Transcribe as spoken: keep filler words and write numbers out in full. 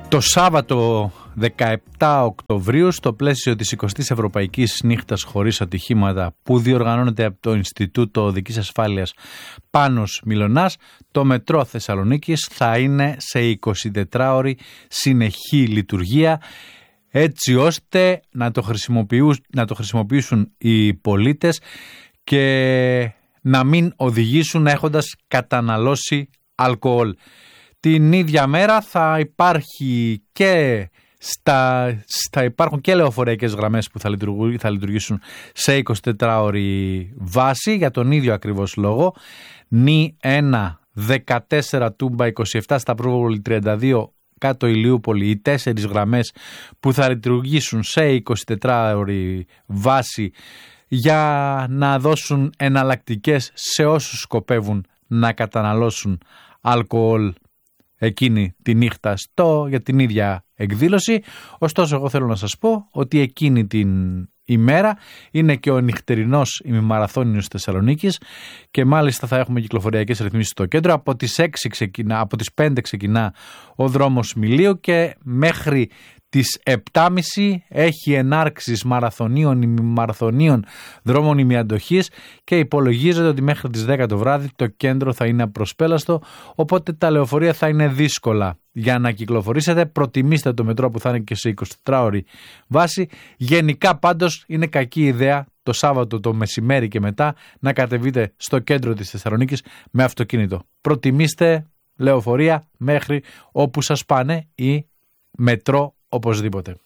Το Σάββατο δεκαεπτά Οκτωβρίου, στο πλαίσιο της εικοστής Ευρωπαϊκής Νύχτας Χωρίς Ατυχήματα που διοργανώνεται από το Ινστιτούτο Οδικής Ασφάλειας Πάνος Μιλωνάς, το Μετρό Θεσσαλονίκης θα είναι σε εικοσιτετράωρη συνεχή λειτουργία, έτσι ώστε να το, να το χρησιμοποιήσουν οι πολίτες και να μην οδηγήσουν έχοντας καταναλώσει αλκοόλ. Την ίδια μέρα θα υπάρχει και στα, στα υπάρχουν και λεωφορειακές γραμμές που θα, λειτουργούν, θα λειτουργήσουν σε εικοσιτετράωρη βάση για τον ίδιο ακριβώς λόγο. Νη ένα, δεκατέσσερα Τούμπα, είκοσι επτά Σταυρόπολη, τριάντα δύο Κάτω Ηλιούπολη, οι τέσσερις γραμμές που θα λειτουργήσουν σε εικοσιτετράωρη βάση για να δώσουν εναλλακτικές σε όσους σκοπεύουν να καταναλώσουν αλκοόλ εκείνη τη νύχτα στο, για την ίδια εκδήλωση. Ωστόσο, εγώ θέλω να σας πω ότι εκείνη την ημέρα είναι και ο νυχτερινός ημιμαραθώνιος Θεσσαλονίκης και μάλιστα θα έχουμε κυκλοφοριακές ρυθμίσεις στο κέντρο. Από τις, έξι ξεκινά, από τις πέντε ξεκινά ο δρόμος Μιλίου και μέχρι τις επτά και μισή έχει ενάρξεις μαραθωνίων, ημιμαραθωνίων, δρόμων ημιαντοχής και υπολογίζεται ότι μέχρι τις δέκα το βράδυ το κέντρο θα είναι απροσπέλαστο, οπότε τα λεωφορεία θα είναι δύσκολα για να κυκλοφορήσετε. Προτιμήστε το μετρό που θα είναι και σε εικοσιτετράωρη βάση. Γενικά πάντως είναι κακή ιδέα το Σάββατο το μεσημέρι και μετά να κατεβείτε στο κέντρο της Θεσσαλονίκης με αυτοκίνητο. Προτιμήστε λεωφορεία μέχρι όπου σας πάνε ή μετρό οπωσδήποτε.